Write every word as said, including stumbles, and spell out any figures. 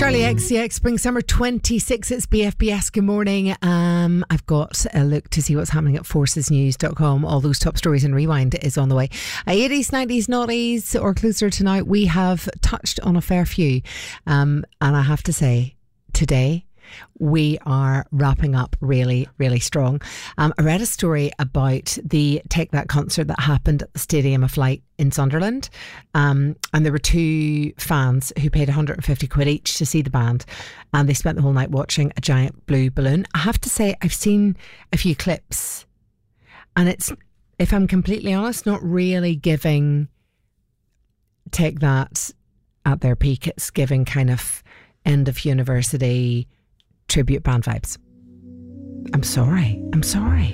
Charlie X C X Spring Summer twenty-six. It's B F B S. Good morning. Um, I've got a look to see what's happening at forces news dot com. All those top stories and rewind is on the way. eighties, nineties, noughties or closer tonight. We have touched on a fair few. Um, and I have to say, today we are wrapping up really, really strong. Um, I read a story about the Take That concert that happened at the Stadium of Light in Sunderland. Um, and there were two fans who paid one hundred fifty quid each to see the band. And they spent the whole night watching a giant blue balloon. I have to say, I've seen a few clips. And it's, if I'm completely honest, not really giving Take That at their peak. It's giving kind of end of university tribute band vibes. I'm sorry. I'm sorry.